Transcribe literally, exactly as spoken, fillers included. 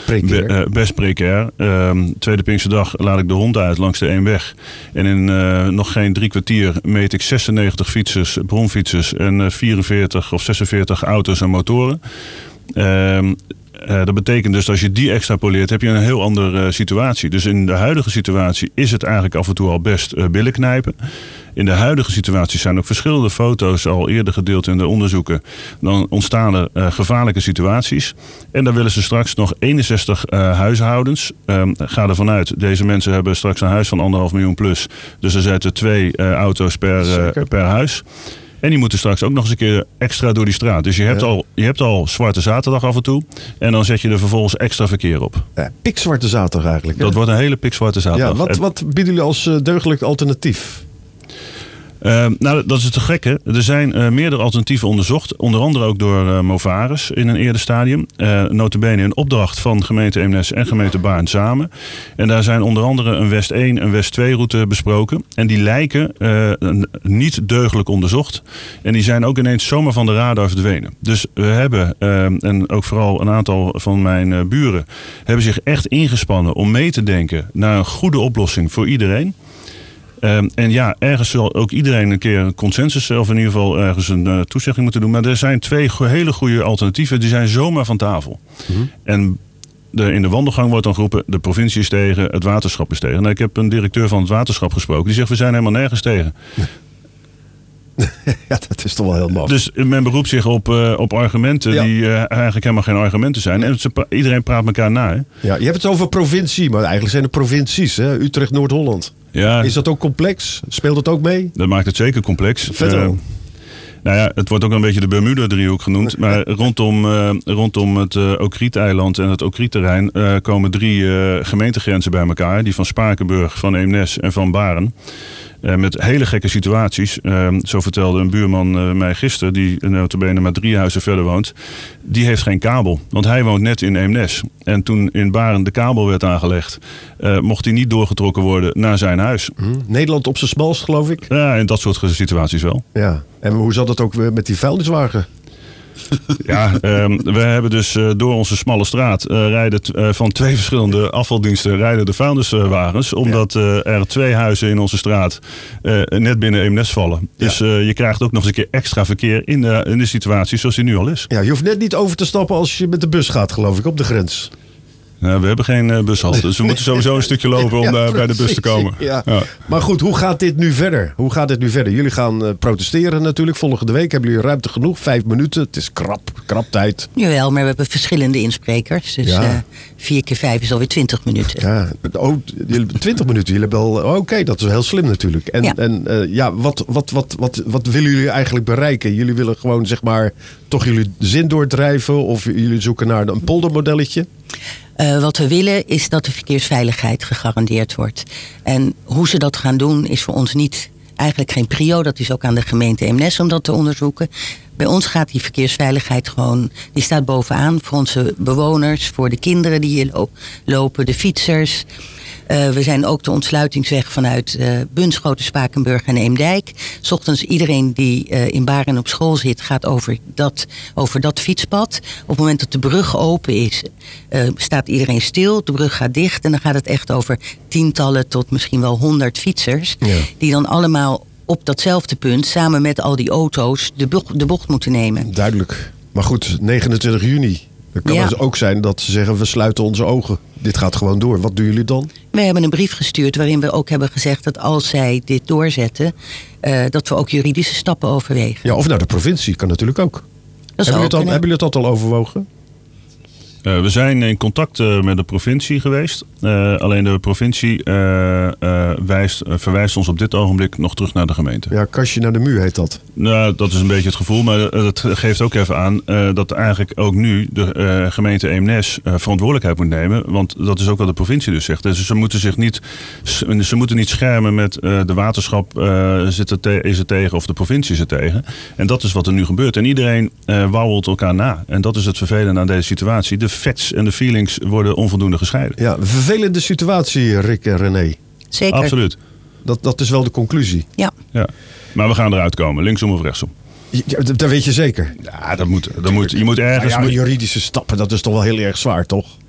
Precair. Be, uh, best precair. Uh, tweede Pinksterdag laat ik de hond uit langs de Eemweg. En in uh, nog geen drie kwartier meet ik zesennegentig fietsers, bronfietsers en uh, vierenveertig of zesenveertig auto's en motoren. Uh, Uh, dat betekent dus dat als je die extrapoleert, heb je een heel andere uh, situatie. Dus in de huidige situatie is het eigenlijk af en toe al best uh, billen knijpen. In de huidige situatie zijn ook verschillende foto's al eerder gedeeld in de onderzoeken. Dan ontstaan er uh, gevaarlijke situaties. En dan willen ze straks nog eenenzestig uh, huishoudens. Um, ga ervan uit, deze mensen hebben straks een huis van anderhalf miljoen plus. Dus er zitten twee uh, auto's per, uh, per huis. En die moeten straks ook nog eens een keer extra door die straat. Dus je hebt, ja. al, je hebt al Zwarte Zaterdag af en toe. En dan zet je er vervolgens extra verkeer op. Ja, pikzwarte zaterdag eigenlijk. Hè? Dat wordt een hele pikzwarte zaterdag. Ja, wat, wat bieden jullie als uh, deugdelijk alternatief? Uh, nou, dat is het te gekke. Er zijn uh, meerdere alternatieven onderzocht. Onder andere ook door uh, Movares in een eerder stadium. Uh, nota bene een opdracht van gemeente Eemnes en gemeente Baarn samen. En daar zijn onder andere een West één en West twee route besproken. En die lijken uh, niet deugdelijk onderzocht. En die zijn ook ineens zomaar van de radar verdwenen. Dus we hebben, uh, en ook vooral een aantal van mijn uh, buren, hebben zich echt ingespannen om mee te denken naar een goede oplossing voor iedereen. Um, en ja, ergens zal ook iedereen een keer een consensus of in ieder geval ergens een uh, toezegging moeten doen. Maar er zijn twee go- hele goede alternatieven. Die zijn zomaar van tafel. Mm-hmm. En de, in de wandelgang wordt dan geroepen, de provincie is tegen, het waterschap is tegen. Nou, ik heb een directeur van het waterschap gesproken. Die zegt, we zijn helemaal nergens tegen. Ja, dat is toch wel heel maf. Dus men beroept zich op, uh, op argumenten ja. die uh, eigenlijk helemaal geen argumenten zijn. En ze, iedereen praat elkaar na. Hè? Ja, je hebt het over provincie, maar eigenlijk zijn het provincies. Hè? Utrecht, Noord-Holland. Ja. Is dat ook complex? Speelt dat ook mee? Dat maakt het zeker complex. Vertel. Uh, nou ja, het wordt ook een beetje de Bermuda-driehoek genoemd. Maar rondom, uh, rondom het uh, Ookriet-eiland en het Ookriet-terrein uh, komen drie uh, gemeentegrenzen bij elkaar. Die van Spakenburg, van Eemnes en van Baarn. Uh, met hele gekke situaties. Uh, zo vertelde een buurman uh, mij gisteren, die nota bene maar drie huizen verder woont. Die heeft geen kabel, want hij woont net in Eemnes. En toen in Baarn de kabel werd aangelegd, uh, mocht hij niet doorgetrokken worden naar zijn huis. Hmm. Nederland op zijn smalst, geloof ik? Ja, in dat soort situaties wel. Ja. En hoe zat het ook met die vuilniswagen? Ja, um, we hebben dus uh, door onze smalle straat uh, rijden t- uh, van twee verschillende afvaldiensten rijden de vuilniswagens. Omdat uh, er twee huizen in onze straat uh, net binnen Eemnes vallen. Ja. Dus uh, je krijgt ook nog eens een keer extra verkeer in de, in de situatie zoals die nu al is. Ja, je hoeft net niet over te stappen als je met de bus gaat, geloof ik, op de grens. Nou, we hebben geen uh, bushalte, dus we moeten sowieso een stukje lopen om ja, uh, bij de bus te komen. Ja. Ja. Maar goed, hoe gaat dit nu verder? Hoe gaat dit nu verder? Jullie gaan uh, protesteren natuurlijk. Volgende week hebben jullie ruimte genoeg. Vijf minuten. Het is krap, krap tijd. Jawel, maar we hebben verschillende insprekers. Dus ja. uh, vier keer vijf is alweer twintig minuten. Ja, oh, twintig minuten. Jullie hebben al. Oh, Oké, okay, dat is heel slim natuurlijk. En ja, en, uh, ja wat, wat, wat, wat, wat willen jullie eigenlijk bereiken? Jullie willen gewoon zeg maar toch jullie zin doordrijven of jullie zoeken naar een poldermodelletje? Uh, wat we willen is dat de verkeersveiligheid gegarandeerd wordt. En hoe ze dat gaan doen is voor ons niet eigenlijk geen prio. Dat is ook aan de gemeente Eemnes om dat te onderzoeken. Bij ons gaat die verkeersveiligheid gewoon, die staat bovenaan voor onze bewoners, voor de kinderen die hier lo- lopen, de fietsers. Uh, we zijn ook de ontsluitingsweg vanuit uh, Bunschoten, Spakenburg en Eemdijk. 's Ochtends iedereen die uh, in Baarn op school zit, gaat over dat, over dat fietspad. Op het moment dat de brug open is, uh, staat iedereen stil. De brug gaat dicht en dan gaat het echt over tientallen tot misschien wel honderd fietsers. Ja. Die dan allemaal op datzelfde punt, samen met al die auto's, de bocht, de bocht moeten nemen. Duidelijk. Maar goed, negenentwintig juni. Dan kan ja. het ook zijn dat ze zeggen, we sluiten onze ogen. Dit gaat gewoon door. Wat doen jullie dan? We hebben een brief gestuurd waarin we ook hebben gezegd dat als zij dit doorzetten, uh, dat we ook juridische stappen overwegen. Ja, of naar de provincie kan natuurlijk ook. Dat hebben, jullie het al, hebben jullie dat al overwogen? Uh, we zijn in contact uh, met de provincie geweest. Uh, alleen de provincie uh, uh, wijst, uh, verwijst ons op dit ogenblik nog terug naar de gemeente. Ja, kastje naar de muur heet dat. Nou, dat is een beetje het gevoel. Maar uh, dat geeft ook even aan uh, dat eigenlijk ook nu de uh, gemeente Eemnes uh, verantwoordelijkheid moet nemen. Want dat is ook wat de provincie dus zegt. Dus ze moeten zich niet, ze moeten niet schermen met uh, de waterschap uh, zit er te, is er tegen of de provincie is er tegen. En dat is wat er nu gebeurt. En iedereen uh, wauwelt elkaar na. En dat is het vervelende aan deze situatie. De facts en de feelings worden onvoldoende gescheiden. Ja, een vervelende situatie, Rick en René. Zeker. Absoluut. Dat, dat is wel de conclusie. Ja. ja. Maar we gaan eruit komen, linksom of rechtsom. Ja, dat weet je zeker. Ja, dat moet, dat moet, je moet ergens... Nou ja, juridische stappen, dat is toch wel heel erg zwaar, toch?